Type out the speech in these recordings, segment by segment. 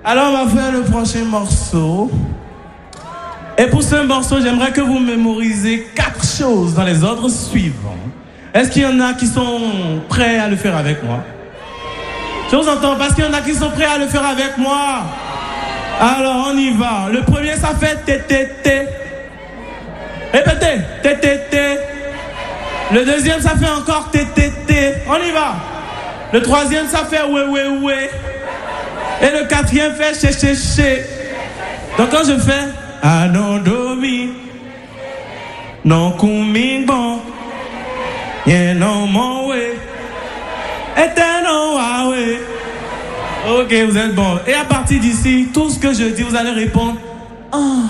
Alors on va faire le prochain morceau. Et pour ce morceau, j'aimerais que vous mémorisez 4 choses dans les ordres suivants. Est-ce qu'il y en a qui sont prêts à le faire avec moi? Je vous entends parce qu'il y en a qui sont prêts à le faire avec moi. Alors on y va. Le premier ça fait T-T-T. Répétez, T-T-T. Le deuxième ça fait encore T-T-T. On y va. Le troisième ça fait ouais. Et le quatrième fait ché. Donc quand je fais Anodomi, non coming bon, yeah no more way, eternal way. Ok, vous êtes bon. Et à partir d'ici, tout ce que je dis, vous allez répondre. On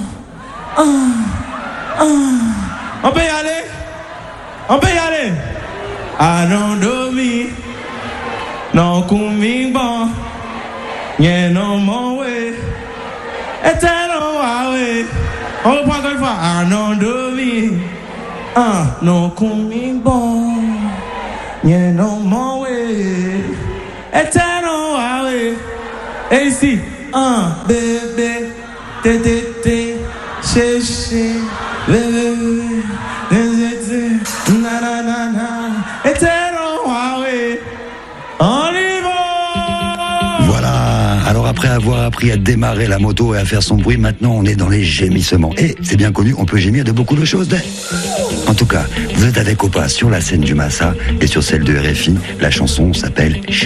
peut y aller? On peut y aller? Anodomi, non coming bon, yeah no more way, eternal way. On reprend encore une fois. Anodomi, non coming bon, yeah no more way, eternal way. Et ici, bébé, T, ché, bébé, na, eternal way. On y va! Voilà. Alors après avoir appris à démarrer la moto et à faire son bruit, maintenant on est dans les gémissements. Et c'est bien connu, on peut gémir de beaucoup de choses. En tout cas, vous êtes avec Opa sur la scène du Massa et sur celle de RFI. La chanson s'appelle